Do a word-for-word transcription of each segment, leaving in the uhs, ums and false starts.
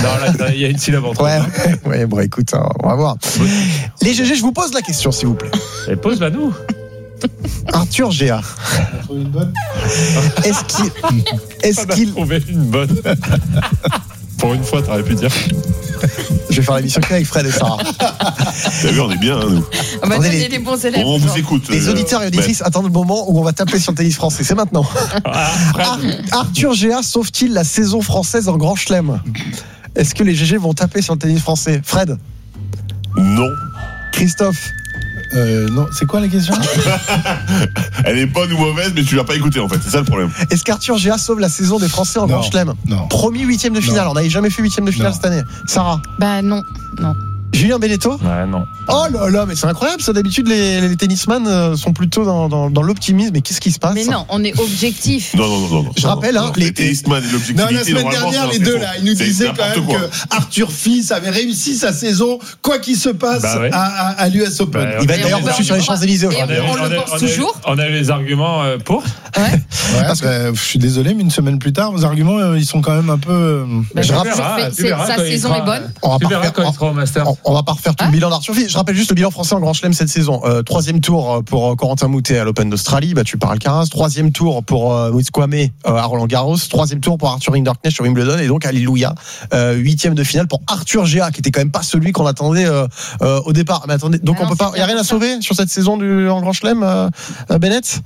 Non, là, il y a une syllabe entre. Ouais, ouais, bon, écoute, hein, on va voir. Les G G, je vous pose la question, s'il vous plaît. Et pose-la nous. Arthur Géa. Est-ce qu'il. Est-ce qu'il. trouvé une bonne. Pour une fois, t'aurais pu dire. Je vais faire l'émission avec Fred et Sarah. T'as vu, on est bien, hein, nous. On va Attendez, donner les- les bons élèves. On vous écoute. Les euh, auditeurs et auditrices attendent le moment où on va taper sur le tennis français. C'est maintenant. Ah, Ar- Arthur Géa sauve-t-il la saison française en Grand Chelem? Est-ce que les G G vont taper sur le tennis français? Fred? Non. Christophe? Euh, non, c'est quoi la question? Elle est bonne ou mauvaise, mais tu l'as pas écoutée, en fait. C'est ça le problème. Est-ce qu'Arthur Géa sauve la saison des Français en Non. Grand Chelem? Non. Promis huitième de finale. Non. On n'avait jamais fait huitième de finale Non. cette année. Sarah? Bah non, non. Julien Benetto? Ouais, non. Oh là là, mais c'est incroyable ça. D'habitude, les, les tennisman euh, sont plutôt dans, dans, dans l'optimisme. Mais qu'est-ce qui se passe? Mais non, on est objectif. Non, non, non, non. non. Je rappelle, hein, les- les tennisman et Non, l'objectivité. la semaine normalement, dernière, c'est les un deux faux. là, ils nous C'est disaient quand n'importe même quoi. que Arthur Fils avait réussi sa saison, quoi qu'il se passe, Bah ouais. à, à, à l'U S Open. Bah, Il va Et être d'ailleurs on va- reçu sur les Champs-Élysées Et aujourd'hui. on le pense a- toujours. On a les arguments euh, pour. Ouais. Ouais, Parce bah, je suis désolé, mais une semaine plus tard, vos arguments, euh, ils sont quand même un peu. euh, Bah, Je ça rappelle- fait- tu c'est- verras Sa quand il saison sera- est bonne. On va Tu pas verras refaire- quand il sera au Master. On, on va pas refaire tout le Hein bilan d'Arthur Fils. Je rappelle juste le bilan français en Grand Chelem cette saison. Euh, troisième tour pour euh, Corentin Moutet à l'Open d'Australie, battu par Alcaraz. Troisième tour pour euh, Moïse Kouame euh, à Roland Garros. Troisième tour pour Arthur Hinderknecht sur Wimbledon. Et donc, alléluia. Euh, huitième de finale pour Arthur Géa, qui était quand même pas celui qu'on attendait euh, euh, au départ. Mais attendez, donc Ah on non, peut pas. c'est Il y a bien rien à pour ça. sauver sur cette saison du en Grand Chelem, euh, euh, Bennett.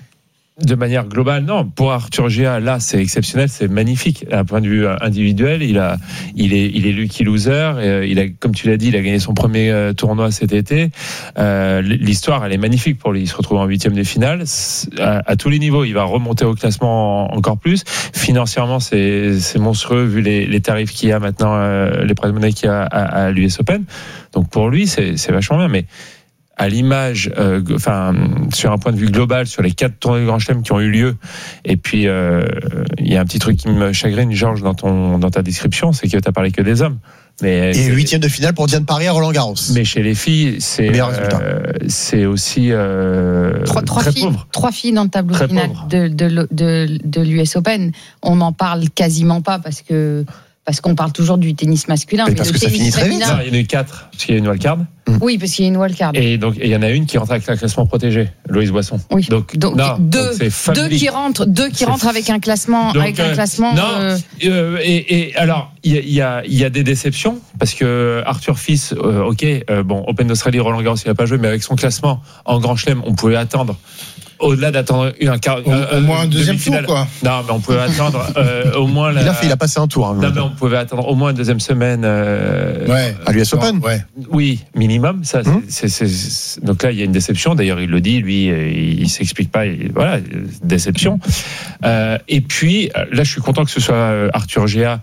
De manière globale, non. Pour Arthur Géa, là, c'est exceptionnel, c'est magnifique. D'un point de vue individuel, il a, il est, il est lucky loser. Et il a, comme tu l'as dit, il a gagné son premier euh, tournoi cet été. Euh, l'histoire, elle est magnifique pour lui. Il se retrouve en huitième de finale à, à tous les niveaux. Il va remonter au classement encore plus. Financièrement, c'est, c'est monstrueux vu les, les tarifs qu'il y a maintenant, euh, les prize money qu'il y a à, à l'U S Open. Donc pour lui, c'est, c'est vachement bien. Mais à l'image, euh, enfin, sur un point de vue global, sur les quatre tournois de Grand Chelem qui ont eu lieu, et puis euh, il y a un petit truc qui me chagrine, Georges, dans ton dans ta description, c'est que tu as parlé que des hommes. Mais Et c'est- huitième de finale pour Diane Paris à Roland Garros. mais chez les filles, c'est Meilleur résultat. euh, c'est aussi euh, Trois, trois très filles, pauvre. trois filles dans le tableau Très final pauvre. de, de, l- de, de l'U S Open. On n'en parle quasiment pas parce que parce qu'on parle toujours du tennis masculin. Mais parce le que ça tennis finit très vite, féminin- Non, il y en a eu quatre, parce qu'il y a une wildcard. Oui, parce qu'il y a une wildcard. Et donc, et il y en a une qui rentre avec un classement protégé, Loïse Boisson. Oui. Donc, Donc, non, deux, donc c'est deux family. qui rentrent, deux qui C'est- rentrent avec un classement, Donc, avec un euh, classement. non, euh, euh, et, et alors, il y a, il y, a, il y a des déceptions, parce que Arthur Fils, euh, ok, euh, bon, Open d'Australie, Roland Garros, il n'a pas joué, mais avec son classement en Grand Chelem, on pouvait attendre, au-delà d'attendre un quart, Au, au moins un deuxième tour, demi-finale. quoi. Non, mais on pouvait attendre euh, au moins la. Il a fait, il a passé un tour. Hein, Non, mais on pouvait attendre au moins une deuxième semaine. euh, Ouais. à l'U S Open. Ouais. Oui, minimum. Ça, Hum. c'est, c'est, c'est- donc là, il y a une déception. D'ailleurs, il le dit, lui, euh, il, il s'explique pas. il- voilà, euh, déception. Euh, et puis, euh, là, je suis content que ce soit euh, Arthur Géa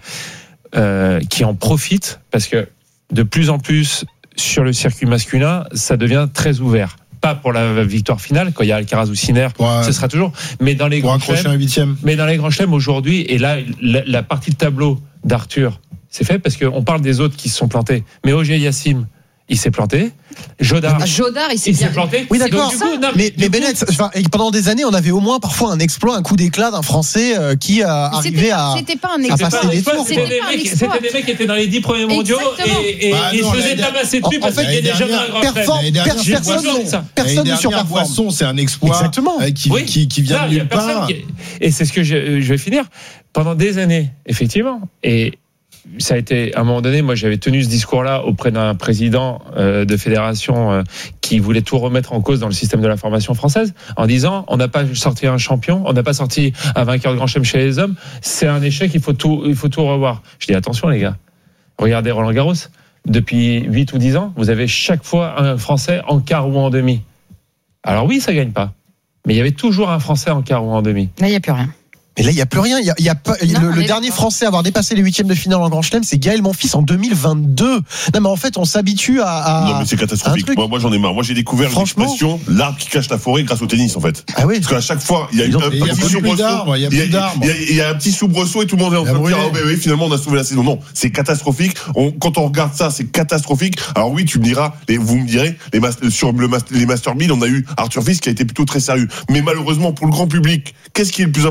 euh, qui en profite, parce que de plus en plus sur le circuit masculin, ça devient très ouvert. Pas pour la victoire finale, quand il y a Alcaraz ou Sinner, Ouais. ce sera toujours. Mais dans les Pour grands accrocher chelems, un huitième. mais dans les grands chelems aujourd'hui, et là, la, la partie de tableau d'Arthur, c'est fait parce qu'on parle des autres qui se sont plantés. Mais Auger Yassim, il s'est planté. Jodar, Jodar, il s'est il s'est bien. planté. Oui, d'accord. Donc, du coup, non, Mais, du mais coup, Bennett, enfin, et pendant des années, on avait au moins parfois un exploit, un coup d'éclat d'un Français euh, qui a Mais arrivé C'était à. pas, c'était pas un à c'était exploit. passer pas un des exploit, tours, C'était quoi. des C'était pas un mecs- exploit. c'était des mecs qui étaient dans les dix premiers mondiaux Exactement. et, et Bah ils se non, faisaient l'année tabasser en- dessus en parce fait, qu'ils gagnaient jamais un grand chelem. performe, L'année dernière, per- j'ai personne, besoin de ça. personne L'année ne dernière, surperforme. Boisson, c'est un exploit Exactement. euh, qui, Oui. qui, qui vient Là, de il y a nulle personne part. qui- Et c'est ce que je, je vais finir. Pendant des années, effectivement. Et ça a été, à un moment donné, moi j'avais tenu ce discours-là auprès d'un président euh, de fédération euh, qui voulait tout remettre en cause dans le système de la formation française, en disant on n'a pas sorti un champion, on n'a pas sorti un vainqueur de Grand Chelem chez les hommes, c'est un échec, il faut tout, il faut tout revoir. Je dis attention les gars, regardez Roland Garros, depuis huit ou dix ans, vous avez chaque fois un Français en quart ou en demi. Alors oui, ça gagne pas, mais il y avait toujours un Français en quart ou en demi. Là, il n'y a plus rien. Mais là, il n'y a plus rien. Il y a, il y a pas, Non, le, on le est dernier d'accord. Français à avoir dépassé les huitièmes de finale en Grand Chelem, c'est Gaël Monfils en deux mille vingt-deux. Non, mais en fait, on s'habitue à. à- Non, mais c'est un catastrophique. truc. Moi, moi, j'en ai marre. Moi, j'ai découvert Franchement. l'expression l'arbre qui cache la forêt grâce au tennis, en fait. Ah oui. Parce qu'à chaque fois, il y a, Ils une, ont- un, il y a petit même plus soubresaut. d'arbres, il y a Il y a- plus d'arbres. il y a- il y a un petit soubresaut et tout le monde est en Il y a train de dire, brûlé. ah, ben oui, finalement, on a sauvé la saison. Non, c'est catastrophique. On, quand on regarde ça, c'est catastrophique. Alors oui, tu me diras, et vous me direz, les mas- sur le mas- les Master mille, on a eu Arthur Fils qui a été plutôt très sérieux. Mais malheureusement, pour le grand public, qu'est-ce qui est le plus important?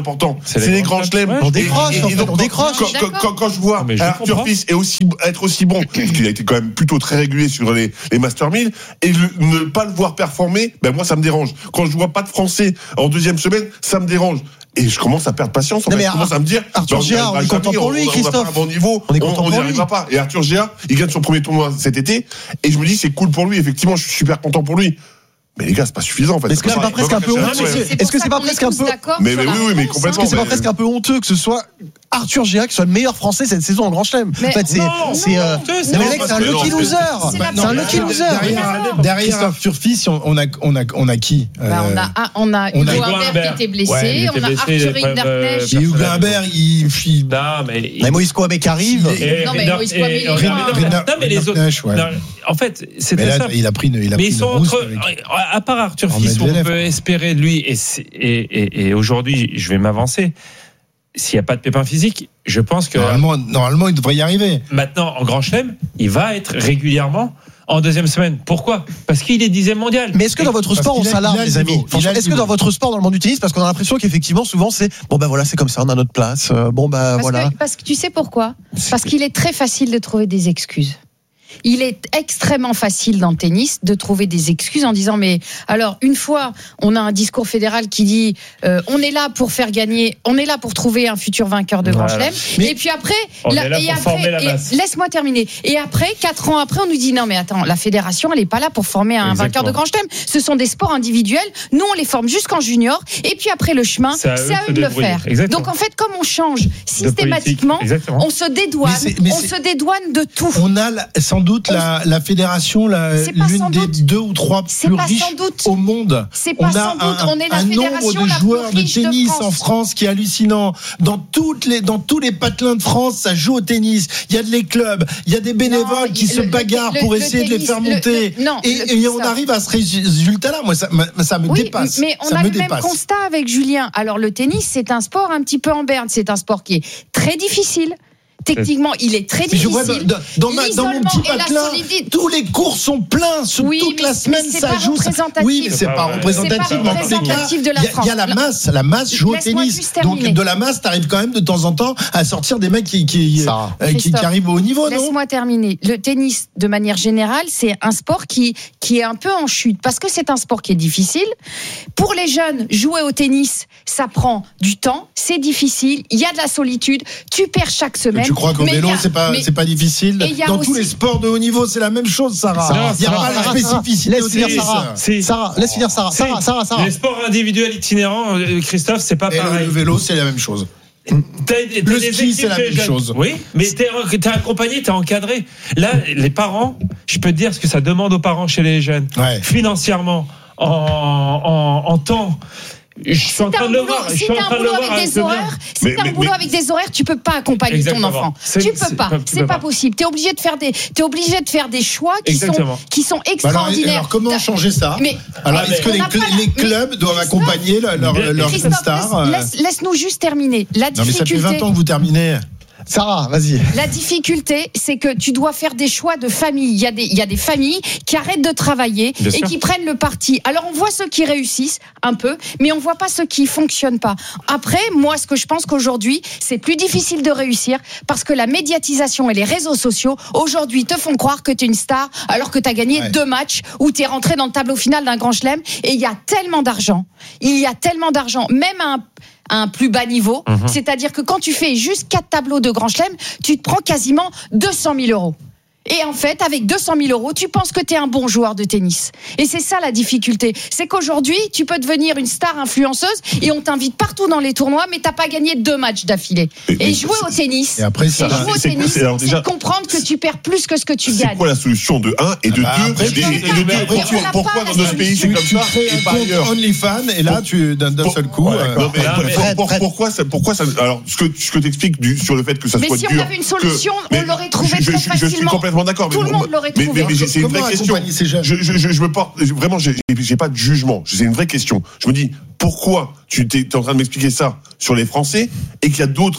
C'est les grands chelems. On décroche, Et- et- en et fait, donc, on décroche. Quand, quand, quand, quand je vois Non, mais je Arthur comprends. Fils est aussi, être aussi bon, parce qu'il a été quand même plutôt très régulier sur les, les Master mille, et le- ne pas le voir performer, ben moi ça me dérange. Quand je vois pas de Français en deuxième semaine, ça me dérange. Et je commence à perdre patience. En Non, fait. mais Je commence à me dire, Arthur ben, y Géard, arrivera on est content jamais, pour lui, on- on va pas Christophe. à un bon niveau, On est on content n'y pour arrivera lui. pas. Et Arthur Géard, il gagne son premier tournoi cet été, et je me dis c'est cool pour lui. Effectivement, je suis super content pour lui. Mais les gars, c'est pas suffisant en fait. Est-ce que c'est pas presque un peu honteux honteux Est-ce que c'est pas presque un peu Mais- mais oui, oui, mais Est-ce complètement. que c'est pas mais- presque un peu honteux que ce soit Arthur Géard qui soit le meilleur Français cette saison en Grand Chelem? Mais En fait, c'est non, c'est euh, non, c'est non, mais non, mec, c'est un parce que lucky non, loser. c'est la C'est un lucky première- loser. Derrière, Mais derrière Christophe. Arthur Fils, on on a, on a, on a qui Bah, Euh, on a, ah, on a on a Hugo Hugo Humbert Humbert. qui était blessé, Ouais, il était on a blessé, Arthur il est Hinderknecht. pas- Et Hugo Humbert, il. il- Non, mais. Mais Moïse Kouamé qui arrive. Il Et Non, mais Rinder- Moïse Kouamé, et- il est Rinder- loin. Non, mais les autres. Hinderknecht, ouais. Non, en fait, Mais c'était là, ça. il a pris une, il a Mais pris ils une sont rousse entre. avec- À part Arthur En Fils, on Medvedev. peut espérer de lui, et, c'est- et, et, et aujourd'hui, je vais m'avancer. S'il n'y a pas de pépin physique, je pense que Normalement, normalement, il devrait y arriver. maintenant, en Grand Chelem, il va être régulièrement en deuxième semaine. Pourquoi? Parce qu'il est dixième mondial. Mais est-ce que dans votre Parce sport on qu'il a- s'alarme, il a le les amis? niveau, il a Franchement, le est-ce que niveau. dans votre sport, dans le monde du tennis, parce qu'on a l'impression qu'effectivement souvent c'est bon ben voilà c'est comme ça, on a notre place. Euh, Bon ben Parce, voilà. que, parce que tu sais pourquoi? Parce qu'il est très facile de trouver des excuses. Il est extrêmement facile dans le tennis de trouver des excuses en disant mais alors une fois on a un discours fédéral qui dit euh, on est là pour faire gagner, on est là pour trouver un futur vainqueur de Grand Voilà. Chelem Mais et puis après on la- est là et pour après former la et- masse. laisse-moi terminer et après quatre ans après on nous dit non mais attends la fédération elle est pas là pour former un Exactement. vainqueur de Grand Chelem, ce sont des sports individuels, nous on les forme jusqu'en junior et puis après le chemin C'est à c'est eux à de eux se de le débrouiller. faire. Exactement. Donc en fait comme on change De systématiquement politique. Exactement. on se dédouane, Mais c'est- mais on c'est- se dédouane de tout. On a la- sans doute la, la fédération, la- C'est pas l'une sans des doute. deux ou trois C'est plus pas riches sans doute. au monde. C'est On pas a sans doute. un, On est la un nombre fédération de la plus joueurs de riche de tennis France. en France qui est hallucinant. Dans toutes les, dans tous les patelins de France, ça joue au tennis. Il y a les clubs, il y a des bénévoles Non, qui le- se le- bagarrent le- pour le essayer de les tennis, faire le- monter. le- non, et, le- et on ça. arrive à ce résultat-là. Moi, ça, me- ça me Oui, dépasse. mais on ça a me le même dépasse. constat avec Julien. Alors le tennis, c'est un sport un petit peu en berne. C'est un sport qui est très difficile. Techniquement, il est très Mais je difficile. vois dans, dans- dans ma- dans mon L'isolement petit et la patelin, solidité. tous les cours sont pleins. Sur Oui, toute mais- la mais semaine, c'est ça pas joue. ça- représentatif. Oui, mais c'est C'est pas pas vrai. représentatif. C'est pas mais en tous les cas, représentatif de la il y a- Il y a la France. masse. La masse joue au Laisse-moi tennis. juste Donc terminer. de la masse, t'arrives quand même de temps en temps à sortir des mecs qui, qui, Sarah. euh, qui, qui Christophe, arrivent au haut niveau, non? Laisse-moi terminer. Le tennis, de manière générale, c'est un sport qui, qui est un peu en chute parce que c'est un sport qui est difficile. Pour les jeunes, jouer au tennis, ça prend du temps, c'est difficile, il y a de la solitude, tu perds chaque semaine. Tu crois qu'au Mais vélo, il y a- c'est pas, mais- c'est pas difficile? et il y a Dans tous aussi- les sports de haut niveau, c'est la même chose, Sarah. Sarah, Il n'y a Sarah, pas la Sarah, spécificité Laisse au finir tennis. Sarah. Si. Sarah, laisse finir Sarah. Sarah, Sarah, Sarah. Les sports individuels itinérants, euh, Christophe, c'est pas Et le, pareil. le vélo, c'est la même chose. T'as- t'as Le des ski, équipes c'est la de même jeunes. chose. Oui, mais t'es, t'es accompagné, t'es encadré. Là, les parents, je peux te dire ce que ça demande aux parents chez les jeunes. Ouais. Financièrement, en, en, en temps. Je suis Si en t'as train un de le boulot, voir. Je si suis en t'as un train de le boulot voir avec avec des le mien. horaires, si Mais- t'as un mais- boulot mais- avec des horaires, tu peux pas accompagner Exactement. ton enfant. C'est- Tu c'est peux pas. pas- tu C'est peux pas pas. possible. T'es obligé de faire des, t'es obligé de faire des choix qui Exactement. sont, qui sont Bah alors, extraordinaires. alors, comment T'as- changer ça? Mais- Alors, Ah, est-ce que on les, n'a pas cl- la- les clubs mais- doivent Christophe, accompagner leur, leur, Christophe, leur Christophe, star? euh, laisse, laisse, laisse-nous juste terminer. La Non, mais ça fait difficulté. vingt ans que vous terminez. Sarah, vas-y. La difficulté, c'est que tu dois faire des choix de famille. Il y a des, il y a des familles qui arrêtent de travailler Bien et sûr. qui prennent le parti. Alors on voit ceux qui réussissent un peu, mais on voit pas ceux qui fonctionnent pas. Après, moi, ce que je pense qu'aujourd'hui, c'est plus difficile de réussir parce que la médiatisation et les réseaux sociaux aujourd'hui te font croire que tu es une star alors que tu as gagné Ouais. deux matchs ou tu es rentré dans le tableau final d'un grand chelem et il y a tellement d'argent. Il y a tellement d'argent, même à un à un plus bas niveau. Mhm. C'est-à-dire que quand tu fais juste quatre tableaux de Grand Chelem, tu te prends quasiment deux cent mille euros. Et en fait, avec deux cent mille euros, tu penses que tu es un bon joueur de tennis. Et c'est ça la difficulté. C'est qu'aujourd'hui, tu peux devenir une star influenceuse et on t'invite partout dans les tournois, mais t'as pas gagné deux matchs d'affilée. Et- Et mais jouer au tennis, Et après, et ça. jouer au c'est- tennis, c'est- alors c'est déjà- de comprendre que tu perds plus que ce que tu C'est gagnes. quoi la solution de un et de bah, deux après, et de- tu- et de mais deux, après, pourquoi, on n'a pourquoi pas dans la notre pays c'est solution. comme Tu ça crées et un pas compte ailleurs? OnlyFans et là, tu d'un d'un Pour- seul coup. Ouais, euh, non, mais Non, pour- mais- pour- Fred, pour- Fred. pourquoi ça, pourquoi ça, alors ce que ce que t'expliques du sur le fait que ça Mais soit si on dur. avait une solution, que- on mais l'aurait trouvé je, je, très je, je suis facilement. complètement d'accord. Tout mais le bon, monde l'aurait mais, trouvé. mais, mais c'est une Comment vraie question. accompagner ces jeunes? Je, je, je, je me porte vraiment, j'ai j'ai pas de jugement. C'est une vraie question. Je me dis pourquoi tu t'es, t'es en train de m'expliquer ça sur les Français et qu'il y a d'autres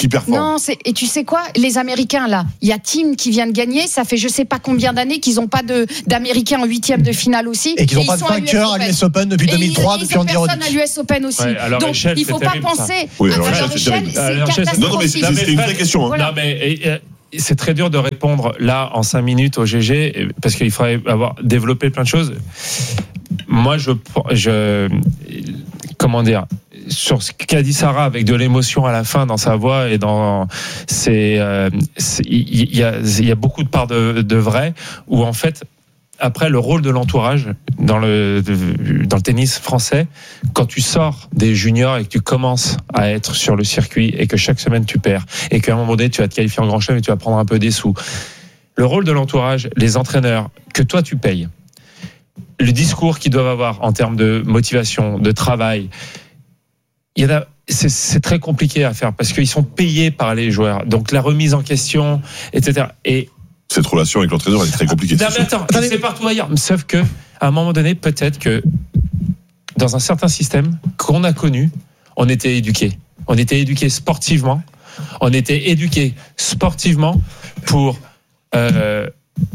qui performent. Non, c'est, et tu sais quoi, les Américains là, il y a Team qui vient de gagner, ça fait je sais pas combien d'années qu'ils n'ont pas de d'Américains en huitième de finale aussi, et qu'ils n'ont pas de sont à vainqueur à l'U S Open depuis Et deux mille trois, ils- depuis ils ont Andy personne Roddick. à l'U S Open aussi. Ouais, alors, Donc Michel, il faut c'est pas terrible, ça. penser. Oui, à alors, la Michel, c'est Michel, terrible. c'est Alors, Michel, c'est- Non, non, mais c'est, catastrophique. c'est une vraie question. Hein. Voilà. Non, mais et, et, c'est très dur de répondre là en cinq minutes au G G parce qu'il faudrait avoir développé plein de choses. Moi, je, je comment dire, sur ce qu'a dit Sarah avec de l'émotion à la fin dans sa voix et dans c'est euh, il y a il y a beaucoup de parts de, de vrai où en fait après le rôle de l'entourage dans le dans le tennis français, quand tu sors des juniors et que tu commences à être sur le circuit et que chaque semaine tu perds et qu'à un moment donné tu vas te qualifier en Grand Chelem et tu vas prendre un peu des sous, le rôle de l'entourage, les entraîneurs que toi tu payes, le discours qu'ils doivent avoir en termes de motivation, de travail, il y en a, c'est, c'est très compliqué à faire parce qu'ils sont payés par les joueurs, donc la remise en question, et cetera. Et Cette relation avec l'entraîneur, elle est très compliquée. non, c'est mais sûr. attends, c'est partout ailleurs. Sauf que, à un moment donné, peut-être que dans un certain système qu'on a connu, on était éduqué. On était éduqué sportivement. On était éduqué sportivement pour euh,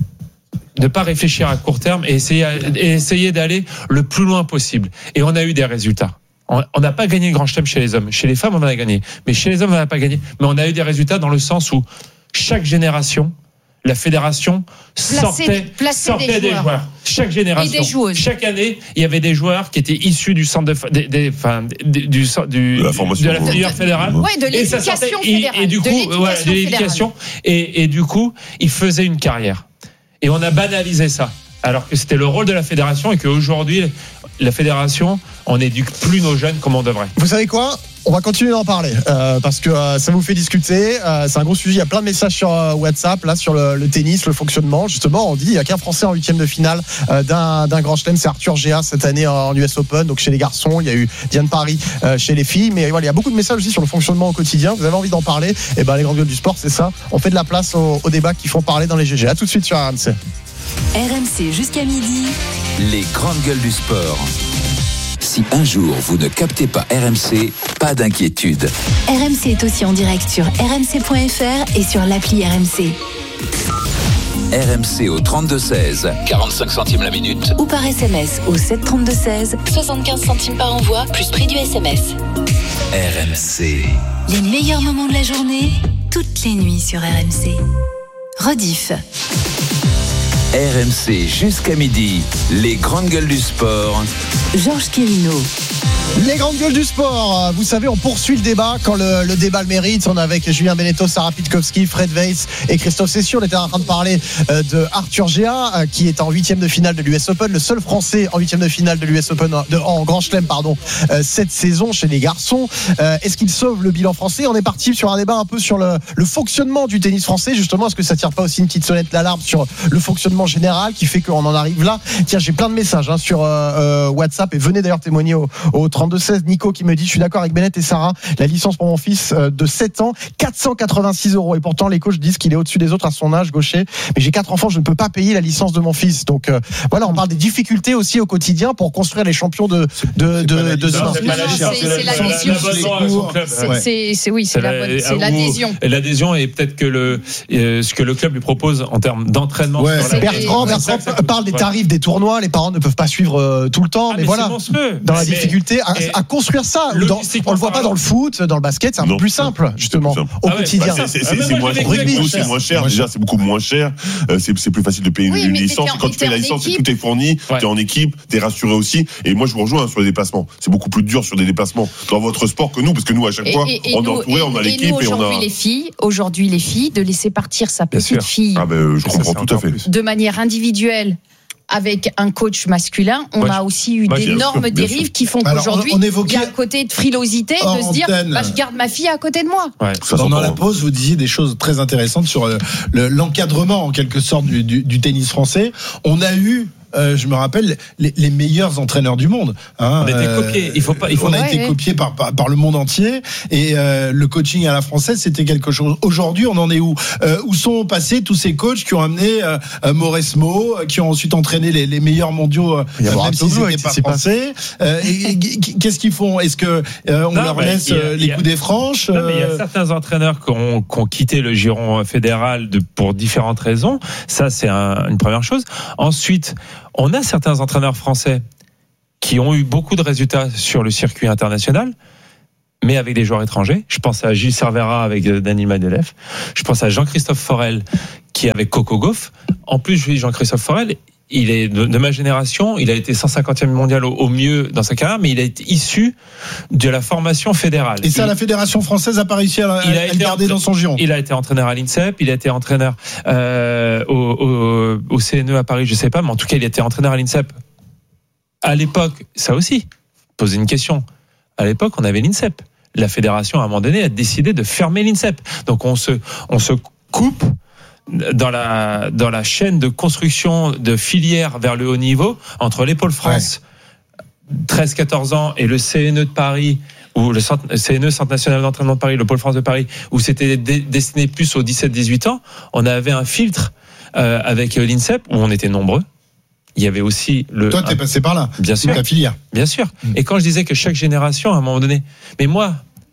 ne pas réfléchir à court terme et essayer, et essayer d'aller le plus loin possible. Et on a eu des résultats. On n'a pas gagné le Grand Chelem chez les hommes. Chez les femmes, on en a gagné. Mais chez les hommes, on n'a pas gagné. Mais on a eu des résultats dans le sens où chaque génération, la fédération sortait, Placer- placer sortait des des joueurs. joueurs. Chaque génération. Et des joueuses. Chaque année, il y avait des joueurs qui étaient issus du centre de, des, des, enfin, du, du, du, De la formation. de la filière fédérale. Ouais, de Et ça l'éducation sortait- et- fédérale. Et, du de coup, l'éducation ouais, de l'éducation. Et, et du coup, ils faisaient une carrière. Et on a banalisé ça. Alors que c'était le rôle de la fédération et qu'aujourd'hui, la fédération, on n'éduque plus nos jeunes comme on devrait. Vous savez quoi ? On va continuer d'en parler euh, parce que euh, ça vous fait discuter. Euh, c'est un gros sujet. Il y a plein de messages sur euh, WhatsApp là sur le, le tennis, le fonctionnement. Justement, on dit il y a qu'un Français en huitième de finale euh, d'un, d'un Grand Chelem, c'est Arthur Géa cette année en U S Open. Donc chez les garçons, il y a eu Diane Paris euh, chez les filles. Mais voilà, il y a beaucoup de messages aussi sur le fonctionnement au quotidien. Vous avez envie d'en parler ? Et ben les grandes gueules du sport, c'est ça. On fait de la place aux, aux débats qui font parler dans les G G. À tout de suite sur R M C. R M C jusqu'à midi. Les grandes gueules du sport. Si un jour vous ne captez pas R M C, pas d'inquiétude. R M C est aussi en direct sur r m c point f r et sur l'appli R M C. R M C au trente-deux seize, quarante-cinq centimes la minute. Ou par S M S au sept trente-deux seize, soixante-quinze centimes par envoi, plus prix du S M S. R M C. Les meilleurs moments de la journée, toutes les nuits sur R M C. Rediff. R M C jusqu'à midi, les grandes gueules du sport. Georges Quirino. Les grandes gueules du sport, vous savez, on poursuit le débat quand le, le débat le mérite. On est avec Julien Beneteau, Sarah Pitkowski, Fred Weiss et Christophe Cessieux. On était en train de parler de Arthur Géa, qui est en huitième de finale de l'U S Open, le seul Français en huitième de finale de l'U S Open, de, en Grand Chelem, pardon, cette saison chez les garçons. Est-ce qu'il sauve le bilan français ? On est parti sur un débat un peu sur le, le fonctionnement du tennis français. Justement, est-ce que ça tire pas aussi une petite sonnette d'alarme sur le fonctionnement général qui fait qu'on en arrive là ? Tiens, j'ai plein de messages hein, sur euh, WhatsApp et venez d'ailleurs témoigner au, au trente-deux seize. Nico qui me dit, je suis d'accord avec Bennett et Sarah, la licence pour mon fils de sept ans, quatre cent quatre-vingt-six euros. Et pourtant, les coachs disent qu'il est au-dessus des autres à son âge, gaucher. Mais j'ai quatre enfants, je ne peux pas payer la licence de mon fils. Donc euh, voilà, on parle des difficultés aussi au quotidien pour construire les champions de, de, de, de demain. C'est pas la licence, c'est- c'est l'adhésion. C'est, c'est, c'est, oui, c'est, la bonne- c'est l'adhésion. Et l'adhésion et peut-être que le, euh, ce que le club lui propose en termes d'entraînement. Ouais, sur la- Bertrand, c'est Bertrand ça que ça coûte. parle des Ouais. tarifs des tournois, les parents ne peuvent pas suivre euh, tout le temps, Ah, mais, mais voilà, c'est monstrueux. dans la Mais- difficulté à, et- à construire ça. Dans, logistiquement on le voit pas parlant. dans le foot, dans le basket, c'est un peu Non. plus simple, justement, C'est plus simple. au Ah ouais, quotidien. Bah, c'est, c'est, Ah, c'est, mais c'est moi, moins j'ai cher. vécu Rugby, avec c'est ça. moins cher. Moins Déjà, c'est beaucoup moins cher. Euh, c'est, c'est plus facile de payer Oui, une mais licence. t'es en- Quand tu t'es payes la en licence, équipe. tout est fourni. Ouais. T'es en équipe, t'es rassuré aussi. Et moi, je vous rejoins hein, sur les déplacements. C'est beaucoup plus dur sur des déplacements dans votre sport que nous, parce que nous, à chaque fois, on est entouré, on a et l'équipe nous, et on aujourd'hui, a. les filles, aujourd'hui, les filles, de laisser partir sa Bien petite sûr. fille Ah ben, je Ça, comprends c'est tout à encore fait. plus. de manière individuelle avec un coach masculin, on Moi, a je- aussi eu moi, bien d'énormes sûr, bien dérives sûr. qui font Alors, qu'aujourd'hui, on- on il y évoquait a un côté de frilosité hors de se dire, antenne. bah, je garde ma fille à côté de moi. Ouais. Ça Pendant s'entend, la hein. pause, vous disiez des choses très intéressantes sur le- le- l'encadrement, en quelque sorte, du, du- du tennis français. On a eu euh, je me rappelle les, les meilleurs entraîneurs du monde. Hein, on a été copiés. Il faut pas. Il faut on a ouais, été ouais. copiés par, par par le monde entier et euh, le coaching à la française c'était quelque chose. Aujourd'hui, on en est où euh, Où sont passés tous ces coachs qui ont amené euh, Mauresmo, qui ont ensuite entraîné les, les meilleurs mondiaux, euh, même s'ils n'étaient pas français. Euh, et, et, qu'est-ce qu'ils font? Est-ce que euh, on non, leur mais laisse a, les a, coups des franches? Non, mais il y a euh... certains entraîneurs qui ont, qui ont quitté le giron fédéral de, pour différentes raisons. Ça, c'est un, une première chose. Ensuite, on a certains entraîneurs français qui ont eu beaucoup de résultats sur le circuit international, mais avec des joueurs étrangers. Je pense à Gilles Cervera avec Daniel Medvedev. Je pense à Jean-Christophe Forel qui est avec Coco Gauff. En plus, Jean-Christophe Forel, il est de, de ma génération. Il a été cent cinquantième mondial au, au mieux dans sa carrière, mais il a été issu de la formation fédérale. Et ça, il, la fédération française n'a pas réussi à, il a à été le garder entra- dans son giron. Il a été entraîneur à l'INSEP, il a été entraîneur euh, au, au, au C N E à Paris, je sais pas, mais en tout cas, il a été entraîneur à l'INSEP. À l'époque, ça aussi, poser une question. À l'époque, on avait l'INSEP. La fédération, à un moment donné, a décidé de fermer l'INSEP. Donc, on se, on se coupe dans la, dans la chaîne de construction de filières vers le haut niveau entre les pôles France, ouais. treize quatorze ans, et le C N E de Paris, ou le centre, C N E, Centre National d'Entraînement de Paris, le pôle France de Paris, où c'était dé, destiné plus aux dix-sept dix-huit ans. On avait un filtre euh, avec l'INSEP, où on était nombreux. Il y avait aussi le. Toi, t'es passé par là. Bien sûr. Ta filière. Bien sûr. Mmh. Et quand je disais que chaque génération, à un moment donné, mais moi,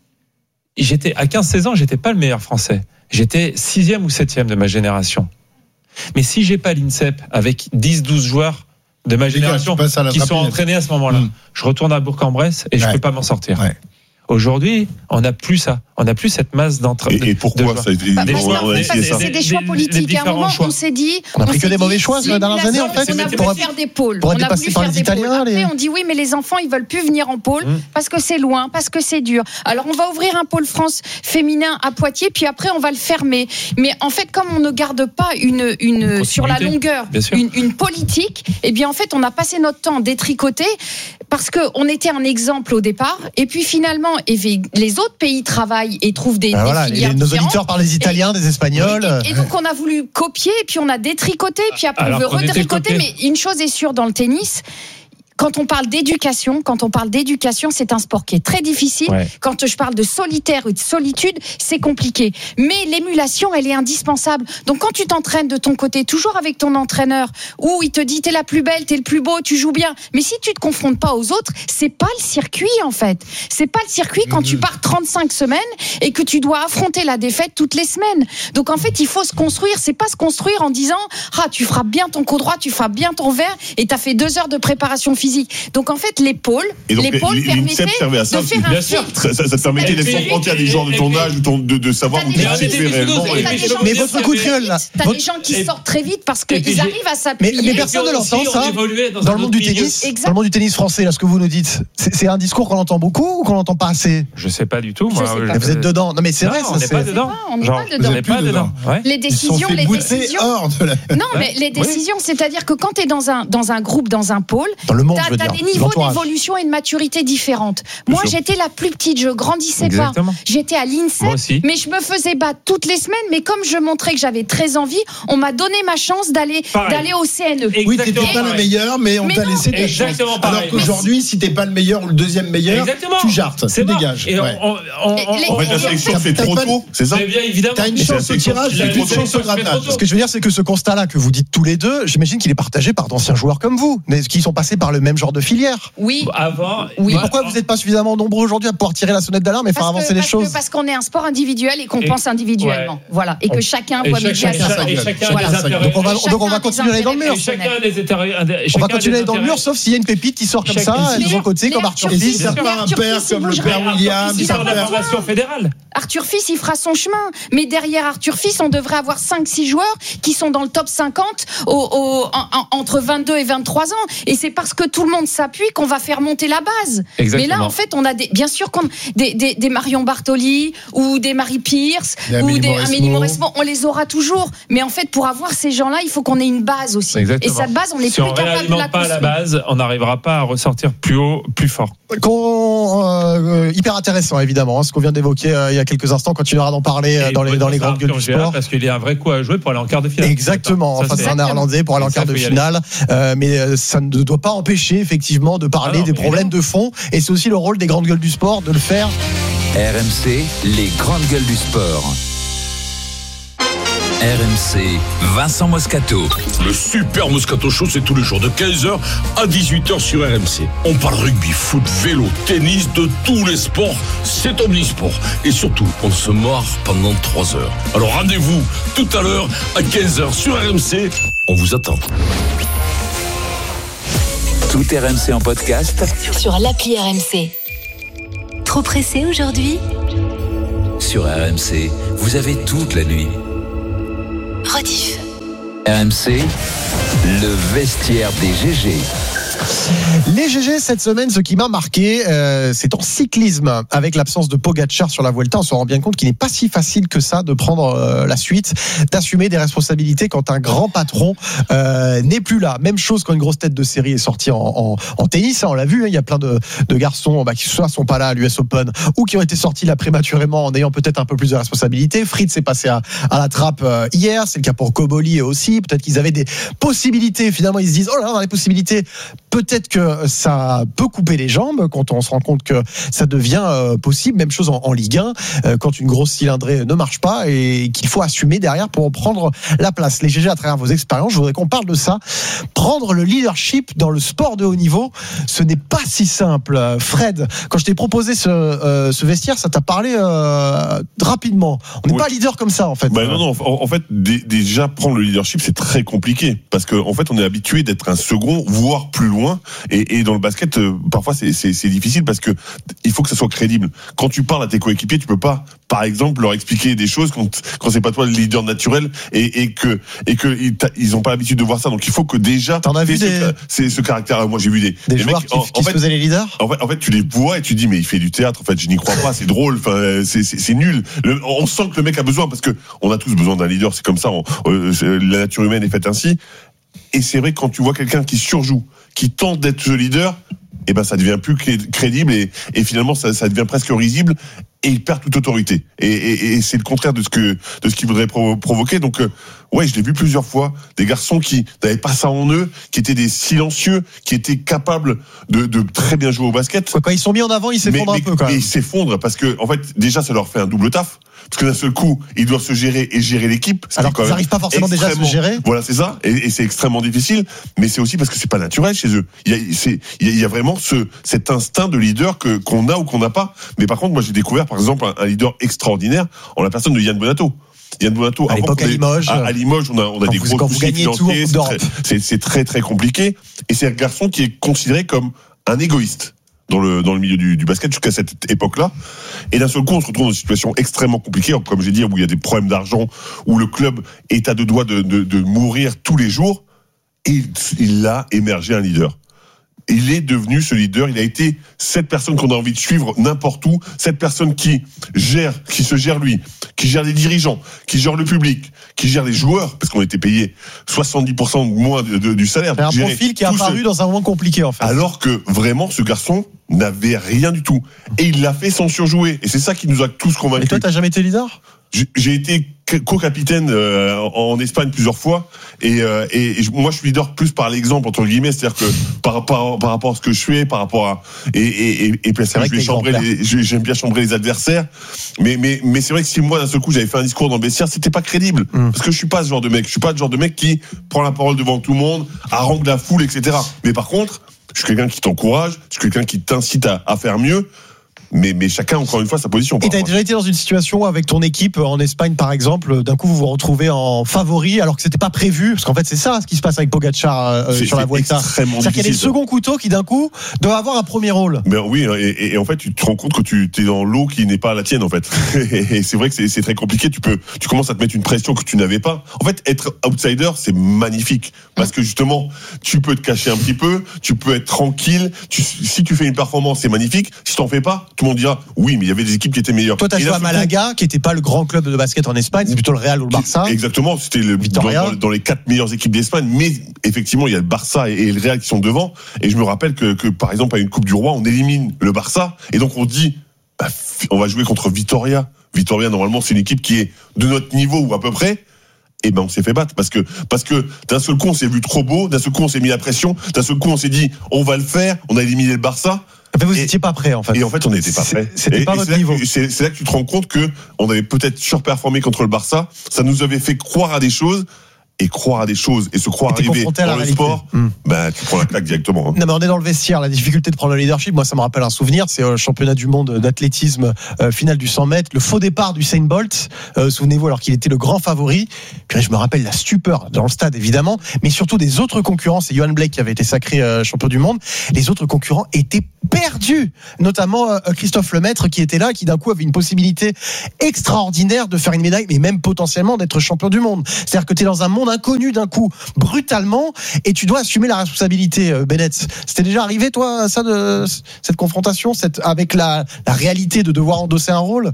j'étais à quinze seize ans, j'étais pas le meilleur français. J'étais sixième ou septième de ma génération. Mais si j'ai pas l'INSEP avec dix douze joueurs de ma génération qui rapide. sont entraînés à ce moment-là, mmh. je retourne à Bourg-en-Bresse et ouais. je peux pas m'en sortir. Ouais. Aujourd'hui, on n'a plus ça. On n'a plus cette masse d'entraînement. Et, et pourquoi ça, bah, parce on a essayé ça. C'est des choix politiques. À un moment, choix. on s'est dit. On a pris que des mauvais choix ces dernières années, en fait. On a voulu faire des pôles. On a voulu faire des Italiens. Après, on dit oui, mais les enfants, ils veulent plus venir en pôle parce que c'est loin, parce que c'est dur. Alors, on va ouvrir un pôle France féminin à Poitiers, puis après, on va le fermer. Mais en fait, comme on ne garde pas une, une sur la longueur, une, une politique, eh bien, en fait, on a passé notre temps détricoté parce qu'on était un exemple au départ. Et puis, finalement, les autres pays travaillent et trouvent des, ben des voilà, filières les, nos auditeurs parlent des Italiens, et, des Espagnols. Et, et donc on a voulu copier, et puis on a détricoté, puis après Alors, on veut redétricoter. Mais une chose est sûre dans le tennis. Quand on parle d'éducation, quand on parle d'éducation, c'est un sport qui est très difficile. Ouais. Quand je parle de solitaire ou de solitude, c'est compliqué. Mais l'émulation, elle est indispensable. Donc quand tu t'entraînes de ton côté, toujours avec ton entraîneur, où il te dit t'es la plus belle, t'es le plus beau, tu joues bien. Mais si tu te confrontes pas aux autres, c'est pas le circuit en fait. C'est pas le circuit quand mmh. tu pars trente-cinq semaines et que tu dois affronter la défaite toutes les semaines. Donc en fait, il faut se construire. C'est pas se construire en disant ah tu frappes bien ton coup droit, tu frappes bien ton vert et t'as fait deux heures de préparation physique. Donc en fait l'épaule, l'épaule permettait de ça, faire un filtre. Ça, ça, ça te permettait d'être confronté à des gens de ton âge, de, de savoir où tu te fais réellement. Mais votre coup de gueule là, t'as des gens qui sortent très vite parce qu'ils arrivent à s'appuyer. Mais personne ne l'entend ça. Dans le monde du tennis, dans le monde du tennis français, là, ce que vous nous dites, c'est un discours qu'on entend beaucoup ou qu'on n'entend pas assez? Je sais pas du tout. Vous êtes dedans. Non mais c'est vrai, on n'est pas dedans. On n'est pas dedans. Les décisions, les décisions. Non mais les décisions, c'est-à-dire que quand tu es dans un dans un groupe, dans un pôle, t'as des niveaux d'évolution et de maturité différentes. Moi, j'étais la plus petite, je grandissais Exactement. pas. J'étais à l'INSEP, mais je me faisais battre toutes les semaines. Mais comme je montrais que j'avais très envie, on m'a donné ma chance d'aller d'aller au C N E. Exactement. Oui, t'étais pas le meilleur, mais on mais t'a non. laissé ta chance. Alors qu'aujourd'hui, si t'es pas le meilleur ou le deuxième meilleur, Exactement. tu jartes, tu dégages. Et ouais. on, on, on, les, en fait, la sélection fait trop tôt, c'est ça? Bien évidemment. T'as une chance au tirage, t'as une chance au grattage. Ce que je veux dire, c'est que ce constat-là que vous dites tous les deux, j'imagine qu'il est partagé par d'anciens joueurs comme vous, mais qui sont passés par le même genre de filière. Oui. Avant. Oui. Mais pourquoi vous n'êtes pas suffisamment nombreux aujourd'hui à pouvoir tirer la sonnette d'alarme et faire avancer que, les parce choses que, Parce qu'on est un sport individuel et qu'on et, pense individuellement. Ouais. Voilà. Et que chacun doit médier à sa gueule. Donc on va, donc on va continuer à aller dans le mur. On va continuer à aller dans le mur, sauf s'il y a une pépite qui sort comme ça, de son côté, comme Arthur Fils. Ça part un père comme le père William. Il sort de la formation fédérale. Arthur Fils, il fera son chemin. Mais derrière Arthur Fils, on devrait avoir cinq six joueurs qui sont dans le top cinquante entre vingt-deux et vingt-trois ans. Et c'est parce que tout le monde s'appuie qu'on va faire monter la base. Exactement. Mais là, en fait, on a des, bien sûr comme des, des, des Marion Bartoli ou des Marie Pierce ou des Amélie Mauresmo, on les aura toujours. Mais en fait, pour avoir ces gens-là, il faut qu'on ait une base aussi. Exactement. Et cette base, on n'est si plus capable de la construire. Si on ne réalimente pas la base, on n'arrivera pas à ressortir plus haut, plus fort. Qu'on euh, hyper intéressant évidemment, hein, ce qu'on vient d'évoquer euh, il y a quelques instants. On continuera d'en parler euh, dans les dans les grandes gueules du sport. Parce qu'il y a un vrai coup à jouer pour aller en quart de finale. Exactement. Ça, enfin, c'est un Néerlandais pour aller en quart de finale, euh, mais ça ne doit pas empêcher effectivement de parler ah non, des problèmes non. de fond. Et c'est aussi le rôle des grandes gueules du sport de le faire. R M C, les grandes gueules du sport. R M C, Vincent Moscato. Le Super Moscato Show, c'est tous les jours de quinze heures à dix-huit heures sur R M C. On parle rugby, foot, vélo, tennis, de tous les sports. C'est omnisport. Et surtout, on se marre pendant trois heures. Alors rendez-vous tout à l'heure à quinze heures sur R M C. On vous attend. Tout R M C en podcast sur l'appli R M C. Trop pressé aujourd'hui ? Sur R M C, vous avez toute la nuit. Rediff. R M C, le vestiaire des G G. Les G G cette semaine, ce qui m'a marqué, euh, c'est en cyclisme. Avec l'absence de Pogacar sur la Vuelta, on se rend bien compte qu'il n'est pas si facile que ça de prendre euh, la suite, d'assumer des responsabilités quand un grand patron euh, n'est plus là. Même chose quand une grosse tête de série est sortie en, en, en tennis, hein, on l'a vu, hein, il y a plein de, de garçons bah, qui soit sont pas là à l'U S Open ou qui ont été sortis là prématurément en ayant peut-être un peu plus de responsabilités. Fritz est passé à, à la trappe euh, hier, c'est le cas pour Koboli aussi. Peut-être qu'ils avaient des possibilités. Finalement, ils se disent oh là là, dans les possibilités, peut-être que ça peut couper les jambes quand on se rend compte que ça devient euh, possible. Même chose en, en Ligue un, euh, quand une grosse cylindrée ne marche pas et qu'il faut assumer derrière pour prendre la place. Les G G, à travers vos expériences, je voudrais qu'on parle de ça. Prendre le leadership dans le sport de haut niveau, ce n'est pas si simple. Fred, quand je t'ai proposé ce, euh, ce vestiaire, ça t'a parlé euh, rapidement. On n'est oui. pas leader comme ça, en fait. Bah non, non. En, en fait, d- déjà prendre le leadership, c'est très compliqué parce qu'en en fait, on est habitué d'être un second, voire plus loin. Et, et dans le basket, euh, parfois c'est, c'est, c'est difficile parce que il faut que ça soit crédible. Quand tu parles à tes coéquipiers, tu peux pas, par exemple, leur expliquer des choses quand, quand c'est pas toi le leader naturel et, et que et que ils, ils ont pas l'habitude de voir ça. Donc il faut que déjà. T'en as vu ce, des... c'est ce caractère. Moi j'ai vu des, des des joueurs mecs, qui, en, qui en se fait, faisaient les leaders. En fait, en fait, tu les vois et tu dis mais il fait du théâtre. En fait, je n'y crois pas. C'est drôle. Enfin, c'est, c'est, c'est nul. Le, on sent que le mec a besoin parce que on a tous besoin d'un leader. C'est comme ça. On, euh, la nature humaine est faite ainsi. Et c'est vrai que quand tu vois quelqu'un qui surjoue, qui tente d'être ce leader, eh ben ça devient plus crédible et, et finalement ça, ça devient presque risible et il perd toute autorité. Et, et, et c'est le contraire de ce que de ce qu'il voudrait provo- provoquer. Donc euh, ouais, je l'ai vu plusieurs fois, des garçons qui n'avaient pas ça en eux, qui étaient des silencieux, qui étaient capables de, de très bien jouer au basket. Quand ils sont mis en avant, ils s'effondrent mais, un peu quand même. Mais ils s'effondrent parce que en fait déjà ça leur fait un double taf. Parce que d'un seul coup, ils doivent se gérer et gérer l'équipe. Alors qu'ils n'arrivent pas forcément déjà à se gérer. Voilà, c'est ça. Et, et c'est extrêmement difficile. Mais c'est aussi parce que c'est pas naturel chez eux. Il y a, c'est, il y a vraiment ce, cet instinct de leader que, qu'on a ou qu'on n'a pas. Mais par contre, moi, j'ai découvert, par exemple, un, un leader extraordinaire en la personne de Yann Bonato. Yann Bonato, à l'époque à Limoges. À, à Limoges, on a, on a des vous, gros quand vous gagnez tout d'Europe. C'est, c'est très, très compliqué. Et c'est un garçon qui est considéré comme un égoïste dans le dans le milieu du, du basket jusqu'à cette époque-là. Et d'un seul coup, on se retrouve dans une situation extrêmement compliquée, comme j'ai dit, où il y a des problèmes d'argent, où le club est à deux doigts de, de, de mourir tous les jours. Et il, il a émergé un leader. Il est devenu ce leader. Il a été cette personne qu'on a envie de suivre n'importe où. Cette personne qui gère, qui se gère lui, qui gère les dirigeants, qui gère le public, qui gère les joueurs, parce qu'on était payé soixante-dix pour cent moins de, de, du salaire. C'est un profil qui est apparu ce... dans un moment compliqué, en fait. Alors que vraiment, ce garçon n'avait rien du tout. Et il l'a fait sans surjouer. Et c'est ça qui nous a tous convaincus. Et toi, t'as jamais été leader ? J'ai été co-capitaine euh, en Espagne plusieurs fois et, euh, et, et moi je suis leader plus par l'exemple entre guillemets, c'est-à-dire que par, par, par rapport à ce que je fais, par rapport à et et et, et parce que je vais chambrer les, j'aime bien chambrer les adversaires, mais mais mais c'est vrai que si moi d'un seul coup j'avais fait un discours dans le vestiaire, c'était pas crédible mmh. parce que je suis pas ce genre de mec, je suis pas le genre de mec qui prend la parole devant tout le monde, harangue la foule, et cetera. Mais par contre, je suis quelqu'un qui t'encourage, je suis quelqu'un qui t'incite à, à faire mieux. Mais, mais chacun, encore une fois, sa position. Et t'as déjà été dans une situation avec ton équipe en Espagne, par exemple, d'un coup vous vous retrouvez en favori alors que c'était pas prévu, parce qu'en fait c'est ça ce qui se passe avec Pogacar euh, c'est, sur la Vuelta. C'est-à-dire qu'il y a des seconds couteaux qui d'un coup doivent avoir un premier rôle. Mais oui, et, et en fait tu te rends compte que tu es dans l'eau qui n'est pas la tienne en fait. Et c'est vrai que c'est, c'est très compliqué. Tu peux, tu commences à te mettre une pression que tu n'avais pas. En fait, être outsider, c'est magnifique parce que justement, tu peux te cacher un petit peu, tu peux être tranquille. Tu, si tu fais une performance, c'est magnifique. Si t'en fais pas, tout tout le monde dira oui, mais il y avait des équipes qui étaient meilleures. Toi, t'as joué à Malaga, coup, qui n'était pas le grand club de basket en Espagne, c'est plutôt le Real ou le Barça. Exactement, c'était le, dans, dans, dans les quatre meilleures équipes d'Espagne, mais effectivement, il y a le Barça et, et le Real qui sont devant. Et je me rappelle que, que par exemple, à une Coupe du Roi, on élimine le Barça, et donc on dit, bah, on va jouer contre Vitoria. Vitoria, normalement, c'est une équipe qui est de notre niveau ou à peu près. Et ben on s'est fait battre parce que parce que d'un seul coup on s'est vu trop beau, d'un seul coup on s'est mis la pression, d'un seul coup on s'est dit on va le faire, on a éliminé le Barça. Mais vous n'étiez pas prêt en fait. Et en fait on n'était pas prêt. C'était et, pas et votre c'est niveau. Que, c'est, c'est là que tu te rends compte que on avait peut-être surperformé contre le Barça. Ça nous avait fait croire à des choses. Et croire à des choses et se croire et arriver dans le réalité. sport, mmh. bah, tu prends la claque directement. Hein. Non, mais on est dans le vestiaire. La difficulté de prendre le leadership, moi, ça me rappelle un souvenir. C'est le championnat du monde d'athlétisme, euh, finale du cent mètres. Le faux départ du Usain Bolt, euh, souvenez-vous, alors qu'il était le grand favori. Puis je me rappelle la stupeur dans le stade, évidemment, mais surtout des autres concurrents. C'est Johan Blake qui avait été sacré euh, champion du monde. Les autres concurrents étaient perdus, notamment euh, Christophe Lemaître qui était là, qui d'un coup avait une possibilité extraordinaire de faire une médaille, mais même potentiellement d'être champion du monde. C'est-à-dire que tu es dans un monde inconnu d'un coup, brutalement, et tu dois assumer la responsabilité, euh, Bennett. C'était déjà arrivé, toi, ça, de cette confrontation, cette, avec la, la réalité de devoir endosser un rôle?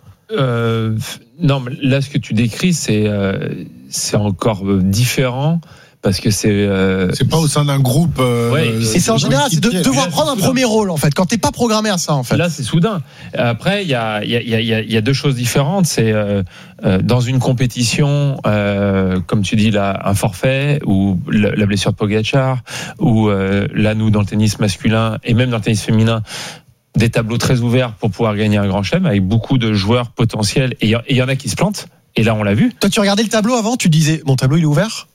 euh, Non, mais là, ce que tu décris, c'est, euh, c'est encore différent. Parce que c'est euh, c'est pas au sein d'un groupe. Euh, ouais, et c'est en général, c'est de devoir prendre un premier rôle en fait. Quand t'es pas programmé à ça en fait. Là, c'est soudain. Après, il y a il y a il y a il y a deux choses différentes. C'est euh, euh, dans une compétition, euh, comme tu dis là, un forfait ou la, la blessure de Pogačar, ou euh, là nous dans le tennis masculin et même dans le tennis féminin. Des tableaux très ouverts pour pouvoir gagner un grand chelem avec beaucoup de joueurs potentiels et il y en a qui se plantent. Et là, on l'a vu. Toi, tu regardais le tableau avant, tu disais mon tableau il est ouvert.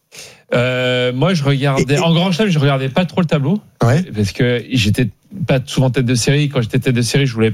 Euh, moi, je regardais. Et, et... En grand chelem, je regardais pas trop le tableau, ouais. Parce que j'étais pas souvent tête de série. Quand j'étais tête de série, je voulais.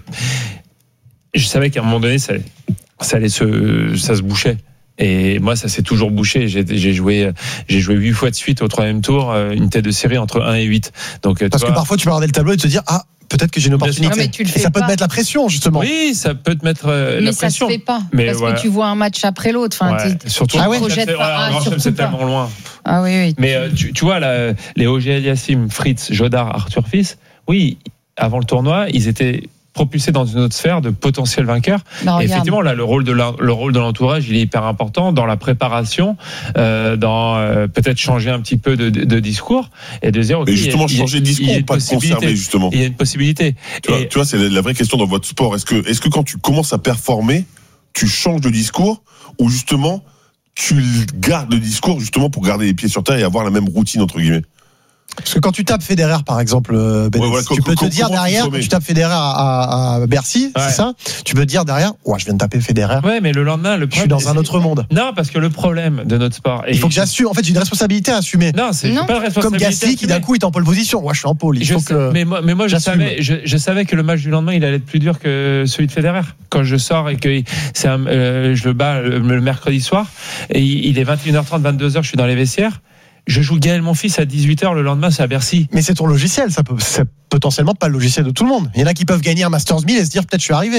Je savais qu'à un moment donné, ça, ça allait se, ça se bouchait. Et moi, ça s'est toujours bouché. J'ai, j'ai joué, j'ai joué huit fois de suite au troisième tour, une tête de série entre un et huit. Donc, parce vois, que parfois, tu peux regarder le tableau et te dire ah. Peut-être que j'ai une opportunité. Non, mais tu le fais et ça pas. peut te mettre la pression, justement. Oui, ça peut te mettre euh, mais la pression. Mais ça se fait pas. Mais parce voilà. que tu vois un match après l'autre. Enfin, ouais. Surtout, tu ah ouais, projettes c'est, pas. ouais, Ah, c'est tellement loin. Ah oui, oui. Mais euh, tu, tu vois, là, les O G L Yassim, Fritz, Jodard, Arthur Fils, oui, avant le tournoi, ils étaient propulsés dans une autre sphère de potentiels vainqueurs. Bah, et effectivement, là, le rôle de la, le rôle de l'entourage, il est hyper important dans la préparation, euh, dans euh, peut-être changer un petit peu de, de, de discours et de dire. Okay, et justement, il y a, changer de discours, pas de conserver justement. Il y a une possibilité. Tu vois, et, tu vois, c'est la vraie question dans votre sport. Est-ce que, est-ce que quand tu commences à performer, tu changes de discours ou justement tu gardes le discours justement pour garder les pieds sur terre et avoir la même routine entre guillemets? Parce que quand tu tapes Federer, par exemple, Ben, ouais, voilà, tu peux te dire derrière, quand tu tapes Federer à, à Bercy, ouais. c'est ça, tu peux te dire derrière, ouais, je viens de taper Federer. Ouais, mais le lendemain, le je suis dans un autre monde. Non, parce que le problème de notre sport. Il faut que j'assume. En fait, j'ai une responsabilité à assumer. Non, c'est non. pas de responsabilité. Comme Gasly qui d'un coup est en pole position. Moi, je suis en pole. Il je faut sais, que mais moi, mais moi je savais, je, je savais que le match du lendemain, il allait être plus dur que celui de Federer. Quand je sors et que c'est un, euh, je le bats le, le mercredi soir et il est vingt et une heures trente, vingt-deux heures, je suis dans les vestiaires. Je joue Gaël Monfils à dix-huit heures le lendemain, c'est à Bercy. Mais c'est ton logiciel, ça peut, c'est potentiellement pas le logiciel de tout le monde. Il y en a qui peuvent gagner un Masters mille et se dire peut-être je suis arrivé.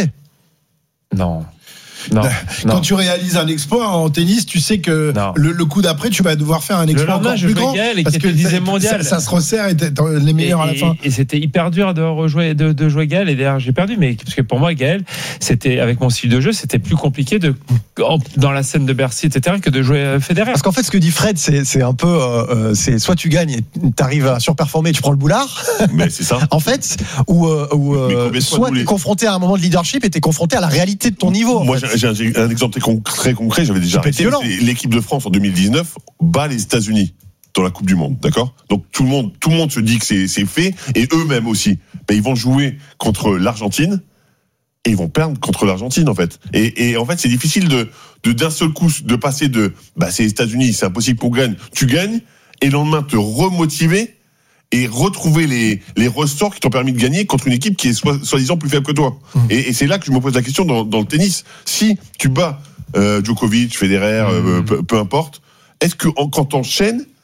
Non. Non, Quand non. tu réalises un exploit en tennis, tu sais que le, le coup d'après, tu vas devoir faire un exploit encore plus grand. Gaël, parce que le dixième mondial, ça, ça se resserre et t'es les meilleurs et, à la fin. Et, et c'était hyper dur de rejouer, de, de jouer Gaël. Et d'ailleurs, j'ai perdu, mais parce que pour moi, Gaël, c'était avec mon style de jeu, c'était plus compliqué de dans la scène de Bercy, et cetera, que de jouer Federer. Parce qu'en fait, ce que dit Fred, c'est, c'est un peu, euh, c'est soit tu gagnes, et t'arrives à surperformer, tu prends le boulard. Mais c'est ça. En fait, ou, euh, ou euh, soit t'es confronté à un moment de leadership et t'es confronté à la réalité de ton niveau. Moi, j'ai, j'ai un exemple très concret, j'avais déjà arrêté. L'équipe de France en deux mille dix-neuf bat les États-Unis dans la Coupe du Monde, d'accord? Donc tout le monde, tout le monde se dit que c'est, c'est fait, et eux-mêmes aussi. Ben, ils vont jouer contre l'Argentine et ils vont perdre contre l'Argentine en fait. Et, et en fait, c'est difficile de, de d'un seul coup de passer de, bah c'est les États-Unis, c'est impossible qu'on gagne. Tu gagnes et le lendemain te remotiver et retrouver les, les ressorts qui t'ont permis de gagner contre une équipe qui est soi, soi-disant plus faible que toi. Mmh. Et, et c'est là que je me pose la question dans, dans le tennis. Si tu bats euh, Djokovic, Federer, mmh. euh, peu, peu importe, est-ce que en, quand t'enchaînes,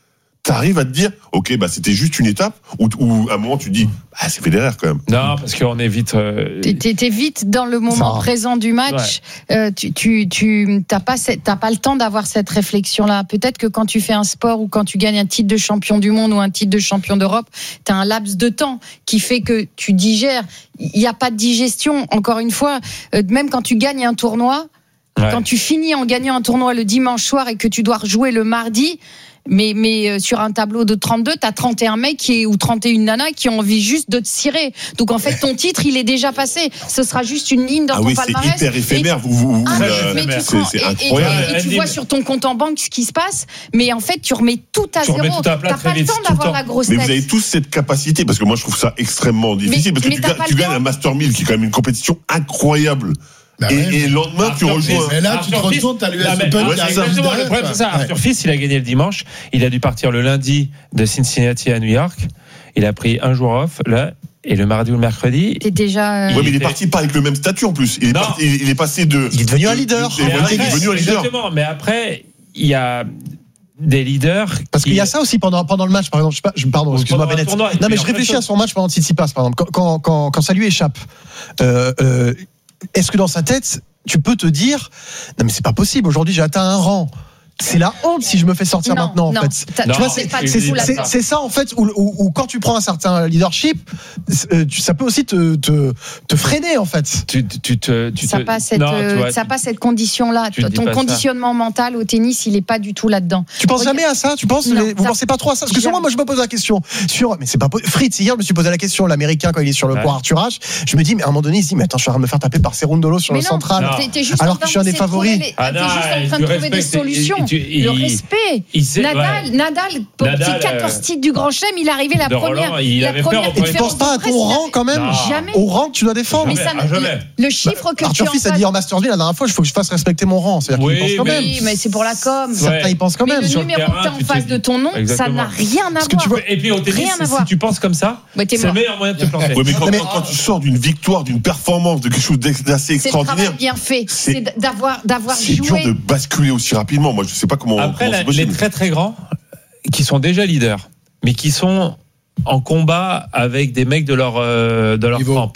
t'arrives à te dire, ok, bah c'était juste une étape, où, où à un moment tu te dis, ah c'est Federer quand même. Non, parce qu'on est vite. Euh... T'es, t'es vite dans le moment Ça... présent du match. Ouais. Euh, tu, tu, tu t'as pas, cette, t'as pas le temps d'avoir cette réflexion-là. Peut-être que quand tu fais un sport ou quand tu gagnes un titre de champion du monde ou un titre de champion d'Europe, t'as un laps de temps qui fait que tu digères. Il n'y a pas de digestion. Encore une fois, euh, même quand tu gagnes un tournoi, ouais. quand tu finis en gagnant un tournoi le dimanche soir et que tu dois rejouer le mardi. Mais, mais euh, sur un tableau de trente-deux, t'as trente et un mecs qui, ou trente et une nanas qui ont envie juste de te cirer. Donc en fait, ton titre, il est déjà passé. Ce sera juste une ligne dans ah ton oui, palmarès. C'est hyper éphémère. Vous, vous, vous, ah, la... mais tu c'est, prends, c'est et, incroyable. Et, et, et tu vois sur ton compte en banque ce qui se passe. Mais en fait, tu remets tout à tu zéro. Tout à plat, t'as pas le temps d'avoir temps. la grosse mais tête. vous avez tous cette capacité, parce que moi, je trouve ça extrêmement difficile. Mais, parce que mais tu, gagnes, tu gagnes un Master mille qui est quand même une compétition incroyable. Bah et, ouais, et le lendemain, tu rejoins. Mais là, tu te retournes, t'as l'U S Open. Ouais, c'est le problème, c'est ça. Arthur Fils, il a gagné le dimanche. Il a dû partir le lundi de Cincinnati à New York. Il a pris un jour off, là. Et le mardi ou le mercredi. T'es déjà. Euh... Oui, mais il est parti pas avec le même statut en plus. Il est, parti, il est passé de. Il est devenu un leader. De, de, de, après, il est devenu un leader. Exactement. Mais après, il y a des leaders. Parce qui... qu'il y a ça aussi pendant, pendant le match, par exemple. Je sais pas, je, pardon, excuse-moi, Bennett. Tournoi, non, mais je réfléchis à son match pendant Tsitsipas, par exemple. Quand, quand, quand, quand ça lui échappe, euh, euh, est-ce que dans sa tête, tu peux te dire, non, mais c'est pas possible. Aujourd'hui, j'ai atteint un rang. C'est la honte si je me fais sortir non, maintenant, en non, fait. Non, tu vois, c'est, c'est, c'est, c'est, c'est ça, en fait, où, où, où quand tu prends un certain leadership, euh, tu, ça peut aussi te, te, te freiner, en fait. Tu, tu te, tu ça n'a pas cette, euh, pas cette condition-là. Ton conditionnement ça. mental au tennis, il n'est pas du tout là-dedans. Tu penses Regarde. jamais à ça? Tu penses, non, vous pensez pas trop à ça? Parce que souvent, moi, je me pose la question sur, mais c'est pas Fritz, hier, je me suis posé la question, l'américain, quand il est sur le ouais. court Arthur H, je me dis, mais à un moment donné, il se dit, mais attends, je suis en train de me faire taper par Cerundolo sur le central. Alors que je suis un des favoris. T'es juste en train de trouver des solutions. Le respect. Il sait, Nadal, ouais. Nadal, pour Nadal, ses quatorze titres du Grand Chelem, il est arrivé la première. Roland, il la avait première peur. Et tu penses pas à ton rang quand même? Non. Jamais. Au rang que tu dois défendre. Jamais. Mais ça, jamais. Le chiffre bah, que Arthur tu Fils a dit en Masters mille la dernière fois, il faut que je fasse respecter mon rang. C'est-à-dire oui, qu'il pense quand mais, même. Oui, mais c'est pour la com. Certains y pensent quand même. Mais le numéro que tu as en face de ton nom, ça n'a rien à voir. Et puis au tennis, si tu penses comme ça, c'est le meilleur moyen de te planter. Oui, mais quand tu sors d'une victoire, d'une performance, de quelque chose d'assez extraordinaire, c'est le travail bien fait. C'est d'avoir d'avoir joué. C'est dur de basculer aussi rapidement. Moi, je sais pas comment. Après, les très très grands qui sont déjà leaders, mais qui sont en combat avec des mecs de leur euh, de leur trempe.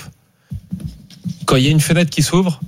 Quand il y a une fenêtre qui s'ouvre,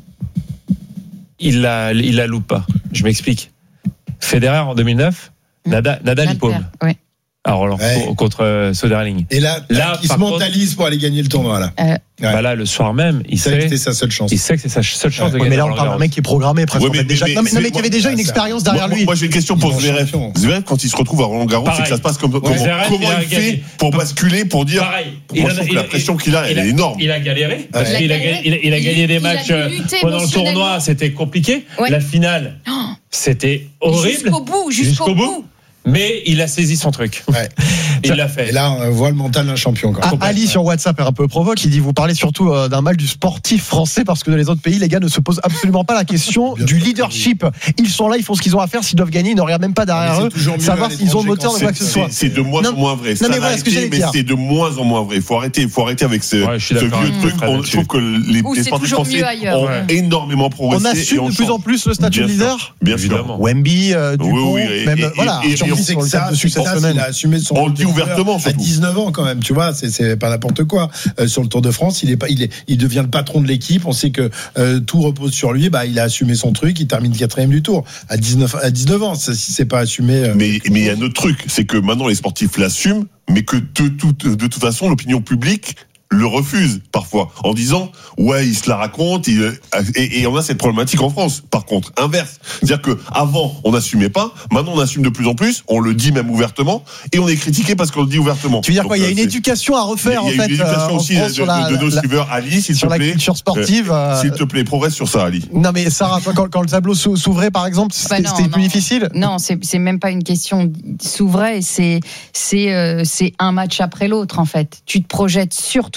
il la il la loupe pas. Je m'explique. Federer en deux mille neuf, Nadal, Nadal il paume. Ouais. Alors, alors ouais. contre euh, Söderling. Et là, là, là il se mentalise contre, pour aller gagner le tournoi là. Euh, Ouais. Bah là, le soir même, il sait, sait que c'est sa seule chance. Il sait que c'est sa seule chance ouais. de ouais, gagner. Mais là, on parle d'un mec qui est programmé presque. Ouais, mais, mais, déjà, mais, non, mais, non, mais qui avait déjà moi, une expérience derrière moi, lui. Moi, j'ai une question pour Zverev. Zverev, quand il se retrouve à Roland Garros, c'est que ça se passe comme ouais, comment, Zverev, comment il, il fait gagné. Pour basculer, pour dire. Pareil. Moi, je trouve que la pression qu'il a, elle est énorme. Il a galéré. Parce qu'il a gagné des matchs pendant le tournoi, c'était compliqué. La finale, c'était horrible. Jusqu'au bout, jusqu'au bout. Mais il a saisi son truc. Ouais. Il l'a fait. Et là, on voit le mental d'un champion. Quand ah, Ali sur WhatsApp est un peu provoque. Il dit vous parlez surtout euh, d'un mal du sportif français parce que dans les autres pays, les gars ne se posent absolument pas la question du leadership. Ils sont là, ils font ce qu'ils ont à faire. S'ils doivent gagner, ils ne regardent même pas derrière eux. Savoir s'ils ont le moteur ou quoi que ce soit. C'est de moins en moins vrai. Ça a arrêté, mais c'est de moins en moins vrai. Il faut arrêter, il faut arrêter avec ce, ouais, ce vieux truc. Je trouve que les, les sportifs français ont ouais. énormément progressé. On assume de plus en plus le statut de leader. Bien évidemment. Wemby, Dupont, même voilà. Il a assumé son. On le dit ouvertement. À dix-neuf ans quand même, tu vois, c'est, c'est pas n'importe quoi. Euh, sur le Tour de France, il est pas, il est, il devient le patron de l'équipe. On sait que euh, tout repose sur lui. Bah, il a assumé son truc. Il termine quatrième du Tour à dix-neuf, à dix-neuf ans. Si c'est pas assumé. Euh, mais mais il y a un autre truc, c'est que maintenant les sportifs l'assument, mais que de toute de toute façon l'opinion publique le refuse parfois en disant ouais il se la raconte il, et, et on a cette problématique en France par contre inverse, c'est-à-dire que avant on n'assumait pas, maintenant on assume de plus en plus, on le dit même ouvertement et on est critiqué parce qu'on le dit ouvertement. Tu veux dire quoi? Il y a une éducation à refaire en fait. Il y a une éducation aussi de, de, de nos suiveurs. Ali, s'il te plaît, sur la culture sportive, euh, s'il te plaît, progresse sur ça, Ali. Non mais Sarah, toi, quand, quand le tableau s'ouvrait par exemple, c'était, bah non, c'était plus non. difficile. Non, c'est, c'est même pas une question s'ouvrait, c'est c'est euh, c'est un match après l'autre en fait. Tu te projettes surtout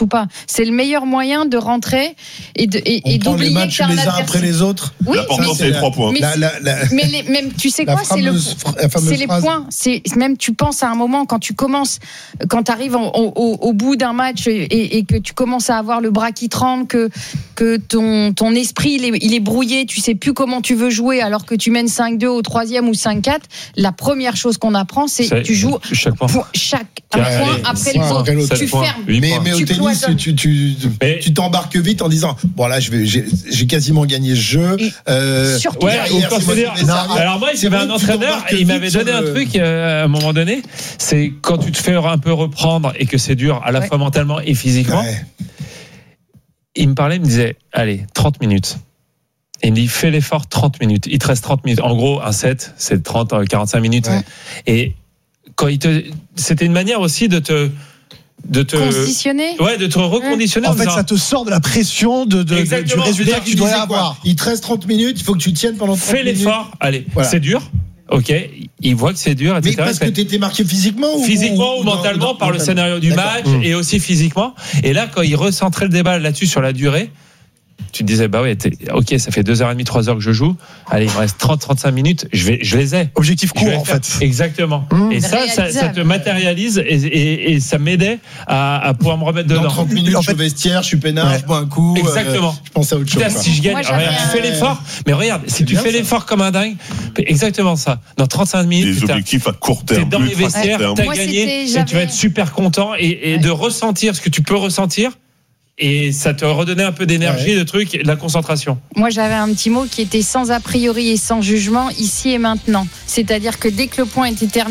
surtout pas. C'est le meilleur moyen de rentrer et, de, et, On et prend les d'oublier matchs que t'as un les uns adversaire. après les autres. Oui, L'important, mais- c'est les trois points. mais La- la- la- Mais les, même, tu sais La quoi, c'est le, fameuse- la fameuse c'est les phrase. points. C'est même tu penses à un moment quand tu commences, quand tu arrives au, au, au bout d'un match et, et que tu commences à avoir le bras qui tremble, que que ton ton esprit il est, il est brouillé, tu sais plus comment tu veux jouer alors que tu mènes cinq deux au troisième ou cinq quatre. La première chose qu'on apprend, c'est C'est- tu joues chaque point. point- chaque un Allez, point après point le après l'autre. autre. Tu Sept points, fermes. huit Mais, points. mais au Tu tennis, cloisonnes. tu, tu, Mais- tu t'embarques vite en disant bon là, je vais, j'ai, j'ai quasiment gagné ce jeu. Et Euh, surtout- Ouais, derrière, ou c'est moi qui considère- vais servir. Alors moi, C'est j'avais vrai un que tu entraîneur, t'embarques et il m'avait vite donné sur un le- truc euh, à un moment donné. C'est quand tu te fais un peu reprendre et que c'est dur à la Ouais. fois mentalement et physiquement. Ouais. Il me parlait, il me disait, allez, trente minutes. Et il me dit, fais l'effort trente minutes. Il te reste trente minutes. En gros, un set, c'est trente, quarante-cinq minutes. Ouais. Et quand il te, c'était une manière aussi de te, de te, Conditionné. ouais, de te reconditionner. En en fait, disant, ça te sort de la pression de, de- de- du Exactement. résultat que tu dois disais quoi avoir. Il te reste trente minutes, il faut que tu tiennes pendant trente fais minutes. l'effort. Allez, Voilà. c'est dur. Ok. Il voit que c'est dur, et Mais cetera. parce que tu étais marqué physiquement ou Physiquement ou dans- mentalement dans- par le mentalement. scénario du D'accord. match Mmh. et aussi physiquement. Et là, quand il recentrait le débat là-dessus sur la durée, tu te disais, bah ouais, t'es- ok, ça fait deux heures trente, trois heures que je joue. Allez, il me reste trente, trente-cinq minutes. Je vais, je les ai. Objectif Je vais court, en faire. fait. Exactement. Mmh. Et ça, ça, ça te Réalisable. matérialise et, et, et ça m'aidait à, à pouvoir me remettre Dans dedans. trente minutes, En je suis fait- au vestiaire, je suis peinard, Ouais. je bois un coup. euh, Exactement. je pense à autre chose. Putain, quoi. si je gagne, Moi, j'avais regarde, tu un- fais l'effort. Mais regarde, si C'est tu bien, fais ça. l'effort comme un dingue, exactement ça. Dans trente-cinq minutes, Les putain, objectifs à court t'es terme. dans plus les ultra vestiaires, court terme. t'as Moi, gagné c'était- et tu vas j'avais- être super content et, et Ouais. de ressentir ce que tu peux ressentir. Et ça te redonnait un peu d'énergie, Ouais. de trucs, et de la concentration. Moi, j'avais un petit mot qui était sans a priori et sans jugement, ici et maintenant. C'est-à-dire que dès que le point était terminé,